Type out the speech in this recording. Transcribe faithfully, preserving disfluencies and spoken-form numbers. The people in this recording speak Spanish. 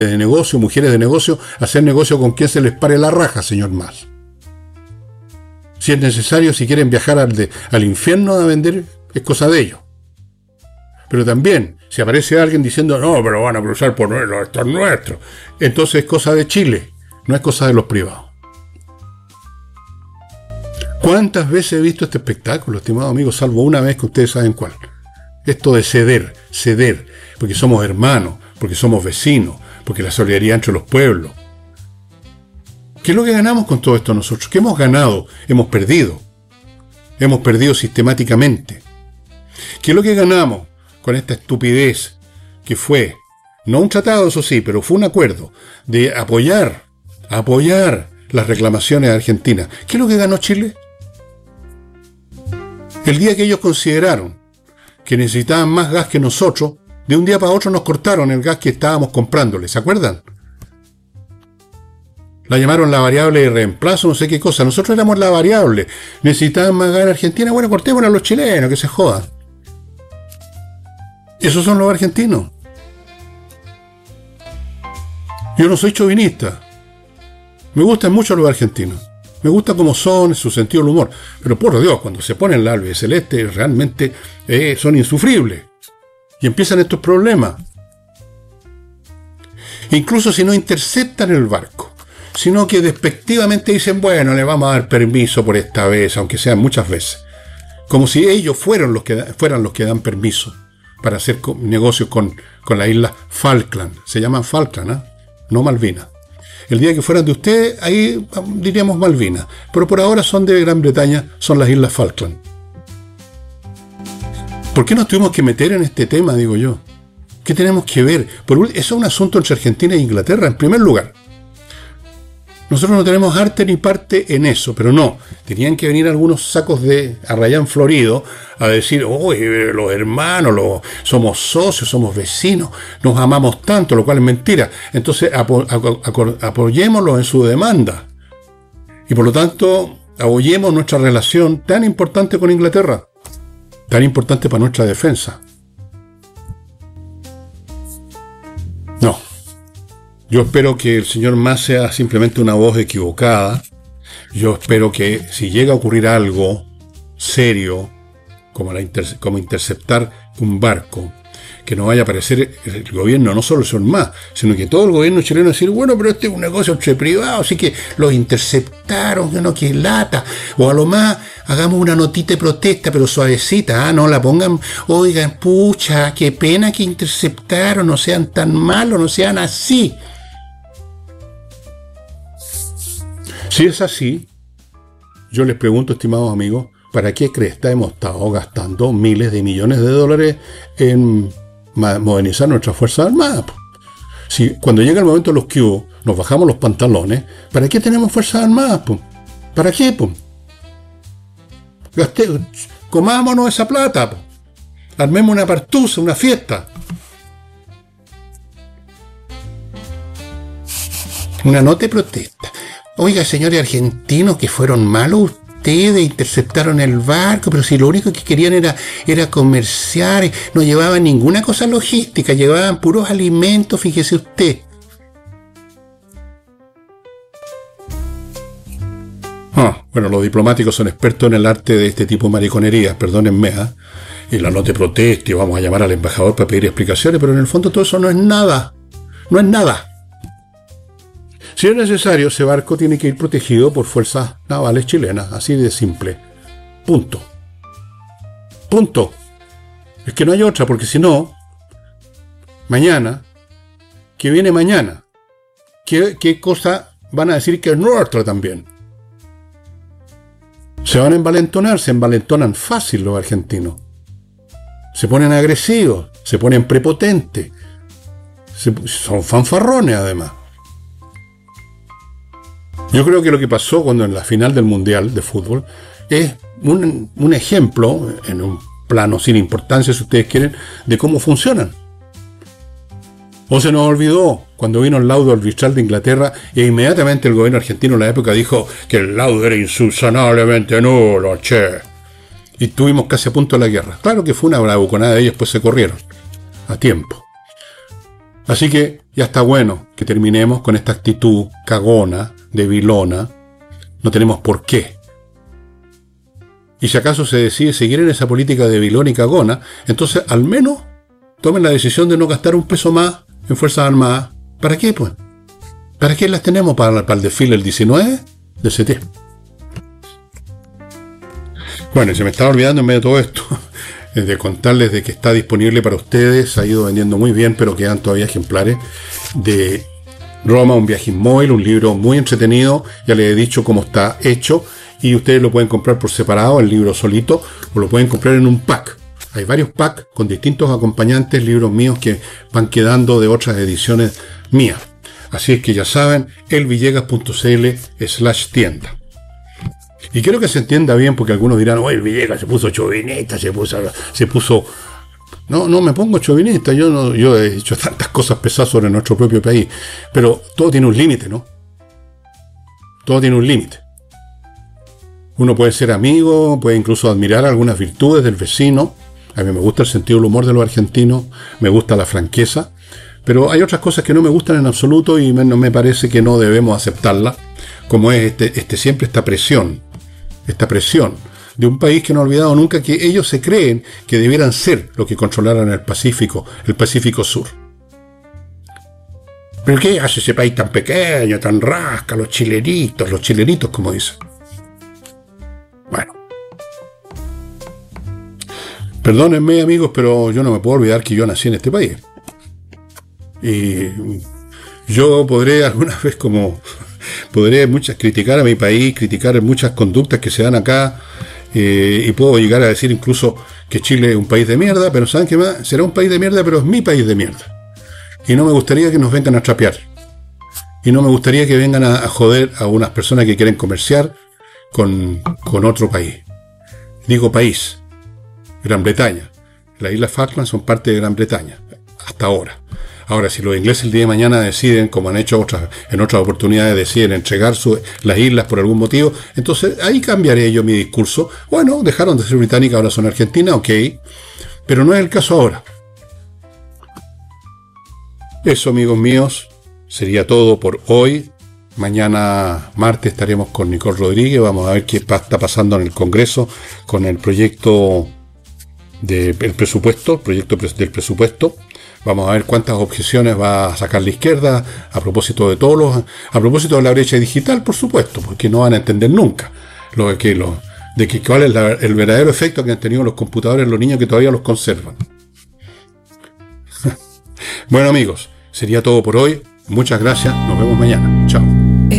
de negocio, mujeres de negocio, hacer negocio con quien se les pare la raja, señor Mas. Si es necesario, si quieren viajar al, de, al infierno a vender, es cosa de ellos. Pero también, si aparece alguien diciendo, no, pero van a cruzar por nuestro, esto es nuestro, entonces es cosa de Chile, no es cosa de los privados. ¿Cuántas veces he visto este espectáculo, estimado amigo? Salvo una vez que ustedes saben cuál. Esto de ceder, ceder, porque somos hermanos, porque somos vecinos, porque la solidaridad entre los pueblos. ¿Qué es lo que ganamos con todo esto nosotros? ¿Qué hemos ganado? Hemos perdido. Hemos perdido sistemáticamente. ¿Qué es lo que ganamos con esta estupidez que fue, no un tratado, eso sí, pero fue un acuerdo de apoyar, apoyar las reclamaciones de Argentina? ¿Qué es lo que ganó Chile? El día que ellos consideraron que necesitaban más gas que nosotros, de un día para otro nos cortaron el gas que estábamos comprándoles, ¿se acuerdan? La llamaron la variable de reemplazo, no sé qué cosa. Nosotros éramos la variable. Necesitaban más gas en Argentina. Bueno, cortémosla a los chilenos, que se jodan. Esos son los argentinos. Yo no soy chauvinista. Me gustan mucho los argentinos. Me gusta cómo son, su sentido del humor. Pero por Dios, cuando se ponen la albe celeste, realmente eh, son insufribles. Y empiezan estos problemas. Incluso si no interceptan el barco, sino que despectivamente dicen, bueno, le vamos a dar permiso por esta vez, aunque sean muchas veces. Como si ellos fueran los que, fueran los que dan permiso para hacer negocios con, con las islas Falkland. Se llaman Falkland, ¿eh? No Malvinas. El día que fueran de ustedes, ahí diríamos Malvinas. Pero por ahora son de Gran Bretaña, son las islas Falkland. ¿Por qué nos tuvimos que meter en este tema, digo yo? ¿Qué tenemos que ver? Por, eso es un asunto entre Argentina e Inglaterra, en primer lugar. Nosotros no tenemos arte ni parte en eso, pero no. Tenían que venir algunos sacos de Arrayán Florido a decir, oye, los hermanos, los, somos socios, somos vecinos, nos amamos tanto, lo cual es mentira. Entonces apo, apo, apoyémoslo en su demanda. Y por lo tanto, apoyemos nuestra relación tan importante con Inglaterra, tan importante para nuestra defensa. No. Yo espero que el señor Mas sea simplemente una voz equivocada. Yo espero que si llega a ocurrir algo serio, como, la inter- como interceptar un barco, que no vaya a aparecer el gobierno, no solo el señor Mas, sino que todo el gobierno chileno decir, bueno, pero este es un negocio entre privados, así que los interceptaron, que no, que lata. O a lo más, hagamos una notita de protesta, pero suavecita, ¿ah? No la pongan, oigan, pucha, qué pena que interceptaron, no sean tan malos, no sean así. Si es así, yo les pregunto, estimados amigos, ¿para qué cresta hemos estado gastando miles de millones de dólares en modernizar nuestras Fuerzas Armadas? Si cuando llega el momento de los que hubo, nos bajamos los pantalones, ¿para qué tenemos Fuerzas Armadas? ¿Para qué? Gasté, comámonos esa plata. Armemos una partusa, una fiesta. Una nota de protesta. Oiga, señores argentinos, que fueron malos ustedes, interceptaron el barco, pero si lo único que querían era, era comerciar, no llevaban ninguna cosa logística, llevaban puros alimentos, fíjese usted. Ah, bueno, los diplomáticos son expertos en el arte de este tipo de mariconerías, perdónenme, ¿eh? Y la nota de protesta, y vamos a llamar al embajador para pedir explicaciones, pero en el fondo todo eso no es nada, no es nada. Si es necesario, ese barco tiene que ir protegido por fuerzas navales chilenas, así de simple. Punto. Punto. Es que no hay otra, porque si no, mañana, ¿qué viene mañana? ¿Qué, qué cosa van a decir que es nuestra también? Se van a envalentonar, se envalentonan fácil los argentinos. Se ponen agresivos, se ponen prepotentes, se, son fanfarrones además. Yo creo que lo que pasó cuando en la final del Mundial de Fútbol es un, un ejemplo, en un plano sin importancia si ustedes quieren, de cómo funcionan. O se nos olvidó cuando vino el laudo arbitral de Inglaterra e inmediatamente el gobierno argentino en la época dijo que el laudo era insubsanablemente nulo, che. Y estuvimos casi a punto de la guerra. Claro que fue una bravuconada de ellos, pues se corrieron a tiempo. Así que Ya está bueno que terminemos con esta actitud cagona, debilona. No tenemos por qué. Y si acaso se decide seguir en esa política debilona y cagona, entonces al menos tomen la decisión de no gastar un peso más en Fuerzas Armadas. ¿Para qué, pues? ¿Para qué las tenemos? ¿Para, para el desfile el diecinueve de septiembre? Bueno, y se me estaba olvidando en medio de todo esto de contarles de que está disponible para ustedes, ha ido vendiendo muy bien, pero quedan todavía ejemplares de Roma, un viaje inmóvil, un libro muy entretenido, ya les he dicho cómo está hecho, y ustedes lo pueden comprar por separado, el libro solito, o lo pueden comprar en un pack. Hay varios packs con distintos acompañantes, libros míos que van quedando de otras ediciones mías. Así es que ya saben, elvillegas.cl slash tienda. Y quiero que se entienda bien, porque algunos dirán, oye, el Villegas se puso chauvinista, se puso, se puso... No, no me pongo chauvinista, yo no, yo he hecho tantas cosas pesadas sobre nuestro propio país, pero todo tiene un límite, ¿no? Todo tiene un límite. Uno puede ser amigo, puede incluso admirar algunas virtudes del vecino. A mí me gusta el sentido del humor de los argentinos, me gusta la franqueza, pero hay otras cosas que no me gustan en absoluto y me, no me parece que no debemos aceptarlas, como es este, este siempre esta presión. Esta presión de un país que no ha olvidado nunca que ellos se creen que debieran ser lo que controlaran el Pacífico, el Pacífico Sur. ¿Pero qué hace ese país tan pequeño, tan rasca, los chilenitos, los chilenitos, como dicen? Bueno. Perdónenme, amigos, pero yo no me puedo olvidar que yo nací en este país. Y yo podré alguna vez como... Podré muchas criticar a mi país, criticar muchas conductas que se dan acá, eh, y puedo llegar a decir incluso que Chile es un país de mierda, pero ¿saben qué más? Será un país de mierda, pero es mi país de mierda. Y no me gustaría que nos vengan a trapear. Y no me gustaría que vengan a, a joder a unas personas que quieren comerciar con, con otro país. Digo país. Gran Bretaña. Las Islas Falkland son parte de Gran Bretaña. Hasta ahora. Ahora, si los ingleses el día de mañana deciden, como han hecho otras, en otras oportunidades, deciden entregar su, las islas por algún motivo, entonces ahí cambiaré yo mi discurso. Bueno, dejaron de ser británicas, ahora son argentinas, ok, pero no es el caso ahora. Eso, amigos míos, sería todo por hoy. Mañana martes estaremos con Nicole Rodríguez, vamos a ver qué está pasando en el Congreso con el proyecto del presupuesto, el proyecto del presupuesto. Vamos a ver cuántas objeciones va a sacar la izquierda a propósito de todos los, a propósito de la brecha digital, por supuesto, porque no van a entender nunca lo que lo, de que cuál es la, el verdadero efecto que han tenido los computadores en los niños que todavía los conservan. Bueno, amigos, sería todo por hoy. Muchas gracias. Nos vemos mañana. Chao.